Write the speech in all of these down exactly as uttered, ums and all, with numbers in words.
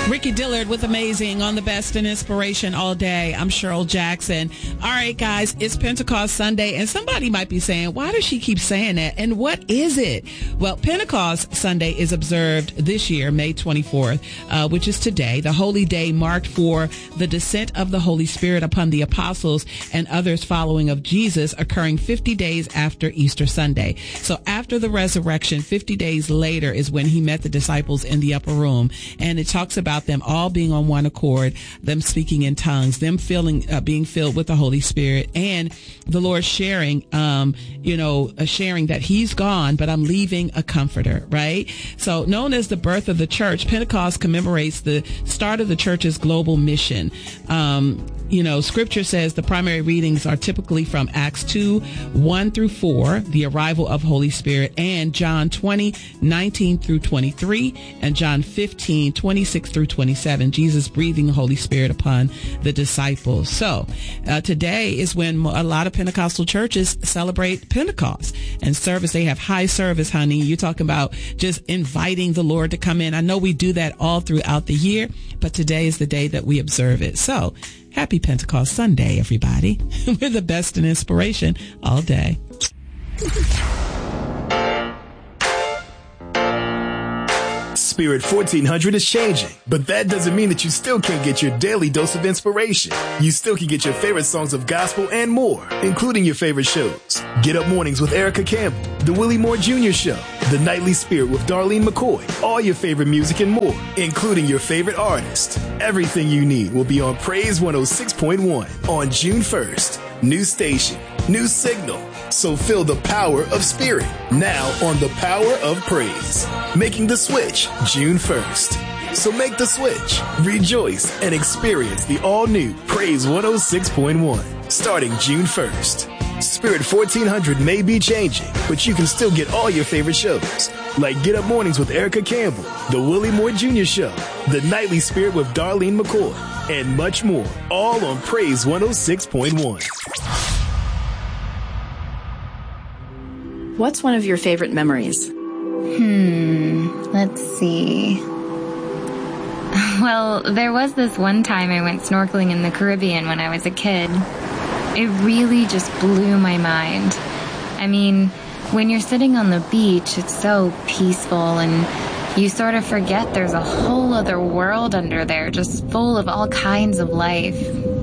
Ricky Dillard with Amazing on the Best in Inspiration all day. I'm Cheryl Jackson. All right, guys, it's Pentecost Sunday, and somebody might be saying, why does she keep saying that? And what is it? Well, Pentecost Sunday is observed this year, May twenty-fourth, uh, which is today, the holy day marked for the descent of the Holy Spirit upon the apostles and others following of Jesus, occurring fifty days after Easter Sunday. So after the resurrection, fifty days later is when he met the disciples in the upper room, and it talks about them all being on one accord, them speaking in tongues, them feeling, uh, being filled with the Holy Spirit, and the Lord sharing, um, you know, uh, sharing that he's gone, but I'm leaving a comforter, right? So known as the birth of the church, Pentecost commemorates the start of the church's global mission. Um, You know, scripture says the primary readings are typically from Acts two, one through four, the arrival of Holy Spirit, and John twenty, nineteen through twenty-three, and John fifteen, twenty-six through twenty-seven, Jesus breathing the Holy Spirit upon the disciples. So uh, today is when a lot of Pentecostal churches celebrate Pentecost and service. They have high service, honey. You're talking about just inviting the Lord to come in. I know we do that all throughout the year, but today is the day that we observe it. So happy Pentecost Sunday, everybody. We're the best in inspiration all day. Spirit fourteen hundred is changing, but that doesn't mean that you still can't get your daily dose of inspiration. You still can get your favorite songs of gospel and more, including your favorite shows. Get Up Mornings with Erica Campbell, The Willie Moore Junior Show, The Nightly Spirit with Darlene McCoy, all your favorite music and more, including your favorite artist. Everything you need will be on Praise one oh six point one on June first. New station, new signal. So feel the power of Spirit now on the Power of Praise. Making the switch June first. So make the switch, rejoice, and experience the all-new Praise one oh six point one starting June first. Spirit fourteen hundred may be changing, but you can still get all your favorite shows, like Get Up Mornings with Erica Campbell, The Willie Moore Junior Show, The Nightly Spirit with Darlene McCoy, and much more, all on Praise one oh six point one. What's one of your favorite memories? Hmm, let's see. Well, there was this one time I went snorkeling in the Caribbean when I was a kid. It really just blew my mind. I mean, when you're sitting on the beach, it's so peaceful, and you sort of forget there's a whole other world under there, just full of all kinds of life.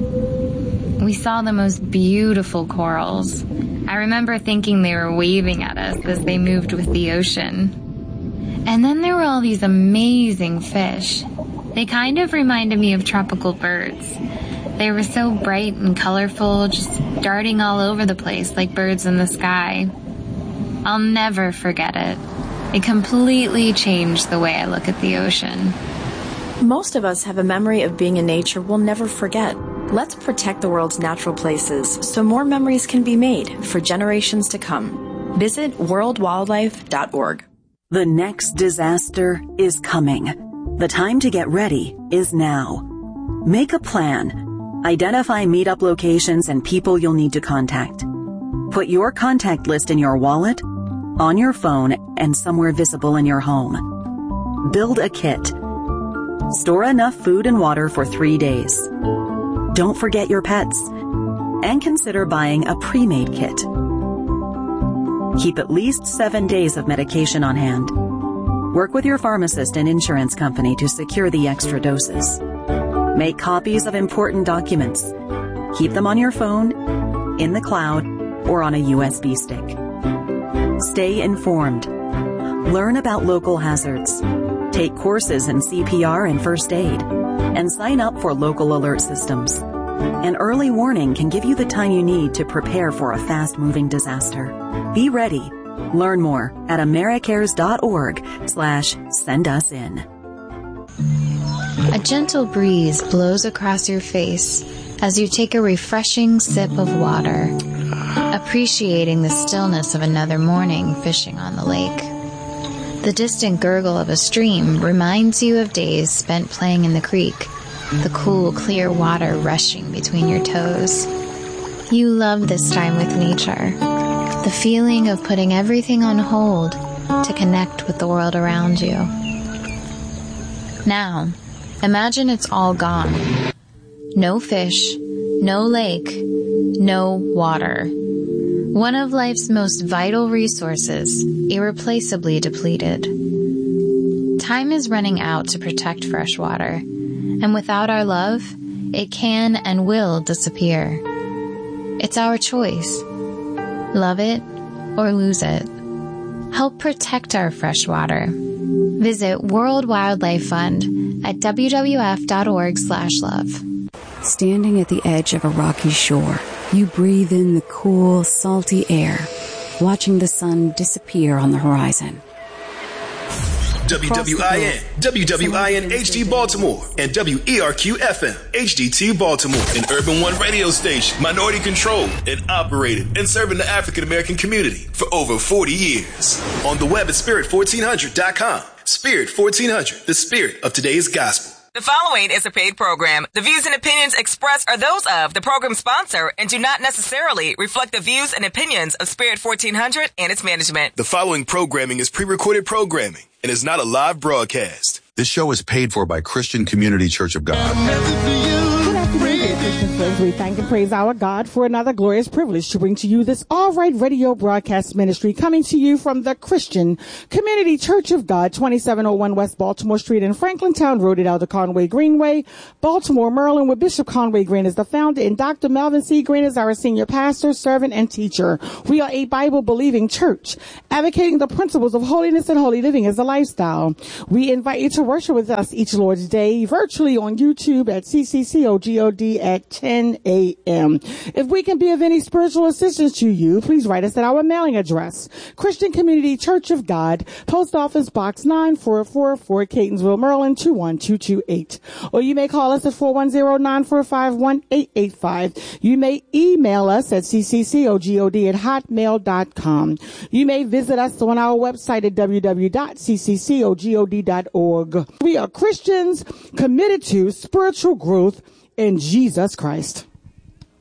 We saw the most beautiful corals. I remember thinking they were waving at us as they moved with the ocean. And then there were all these amazing fish. They kind of reminded me of tropical birds. They were so bright and colorful, just darting all over the place like birds in the sky. I'll never forget it. It completely changed the way I look at the ocean. Most of us have a memory of being in nature we'll never forget. Let's protect the world's natural places so more memories can be made for generations to come. Visit world wildlife dot org. The next disaster is coming. The time to get ready is now. Make a plan. Identify meetup locations and people you'll need to contact. Put your contact list in your wallet, on your phone, and somewhere visible in your home. Build a kit. Store enough food and water for three days. Don't forget your pets. And consider buying a pre-made kit. Keep at least seven days of medication on hand. Work with your pharmacist and insurance company to secure the extra doses. Make copies of important documents. Keep them on your phone, in the cloud, or on a U S B stick. Stay informed. Learn about local hazards. Take courses in C P R and first aid. And sign up for local alert systems. An early warning can give you the time you need to prepare for a fast-moving disaster. Be ready. Learn more at americares.org slash send us in. A gentle breeze blows across your face as you take a refreshing sip of water, appreciating the stillness of another morning fishing on the lake. The distant gurgle of a stream reminds you of days spent playing in the creek, the cool, clear water rushing between your toes. You love this time with nature, the feeling of putting everything on hold to connect with the world around you. Now, Imagine it's all gone. No fish, no lake, no water. One of life's most vital resources, irreplaceably depleted. Time is running out to protect fresh water, and without our love, it can and will disappear. It's our choice. Love it or lose it. Help protect our fresh water. Visit World Wildlife Fund at w w f dot org slash love. Standing at the edge of a rocky shore, you breathe in the cool, salty air, watching the sun disappear on the horizon. W W I N, W W I N H D Baltimore, and W E R Q F M, H D T Baltimore, an Urban One radio station, minority controlled and operated and serving the African American community for over forty years. On the web at spirit fourteen hundred dot com. Spirit fourteen hundred, the spirit of today's gospel. The following is a paid program. The views and opinions expressed are those of the program sponsor and do not necessarily reflect the views and opinions of Spirit fourteen hundred and its management. The following programming is pre-recorded programming and is not a live broadcast. This show is paid for by Christian Community Church of God. Good afternoon, dear Christian friends. We thank and praise our God for another glorious privilege to bring to you this All Right Radio broadcast ministry, coming to you from the Christian Community Church of God, twenty-seven oh one West Baltimore Street in Franklintown Road at Elder Conway Greenway, Baltimore, Maryland, where Bishop Conway Green is the founder and Doctor Melvin C. Green is our senior pastor, servant, and teacher. We are a Bible-believing church, advocating the principles of holiness and holy living as a lifestyle. We invite you to worship with us each Lord's Day, virtually on YouTube at C C C O G O D at ten a.m. If we can be of any spiritual assistance to you, please write us at our mailing address, Christian Community Church of God, Post Office Box nine four four four, Catonsville, Maryland, two one two two eight. Or you may call us at four one zero, nine four five, one eight eight five. You may email us at c c c o g o d at hotmail dot com. You may visit us on our website at w w w dot c c c o g o d dot org. We are Christians committed to spiritual growth in Jesus Christ.